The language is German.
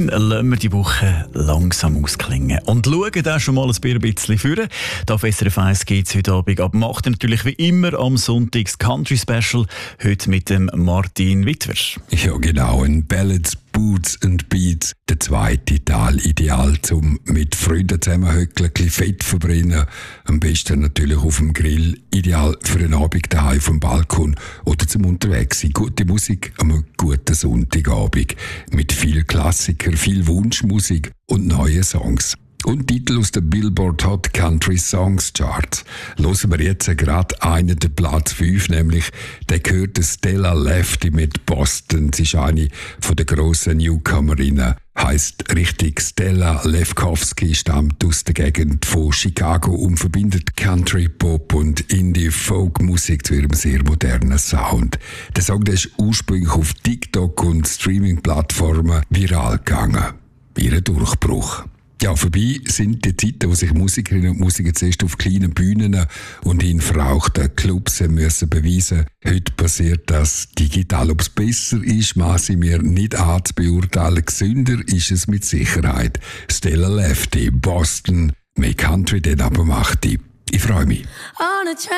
lassen wir die Woche langsam ausklingen und schauen auch schon mal ein bisschen vor. Da auf SRF 1 gibt es heute Abend ab 8 natürlich wie immer am Sonntag das Country Special. Heute mit dem Martin Wittwer. Ja genau, ein Ballads, Boots and Beats. Der zweite Teil ideal zum mit Freunden zusammenhöckeln, ein bisschen Fett verbrennen. Am besten natürlich auf dem Grill. Ideal für einen Abend daheim auf dem Balkon oder zum Unterwegs sein. Gute Musik am einem guten Sonntagabend. Mit viel Klassiker, viel Wunschmusik und neuen Songs. Und Titel aus der Billboard Hot Country Songs Charts. Hören wir jetzt gerade einen der Platz 5, nämlich der gehört Stella Lefty mit Boston. Sie ist eine von den grossen Newcomerinnen. Heisst richtig Stella Lefkowski, stammt aus der Gegend von Chicago und verbindet Country, Pop und Indie-Folk-Musik zu ihrem sehr modernen Sound. Der Song der ist ursprünglich auf TikTok und Streaming-Plattformen viral gegangen. Ihr Durchbruch. Ja, vorbei sind die Zeiten, wo sich Musikerinnen und Musiker zuerst auf kleinen Bühnen und in verrauchten Clubs müssen beweisen. Heute passiert das digital. Ob es besser ist, maße ich mir nicht an zu beurteilen. Gesünder ist es mit Sicherheit. Stella Lefty, Boston, mehr Country, den aber macht die. Ich freue mich.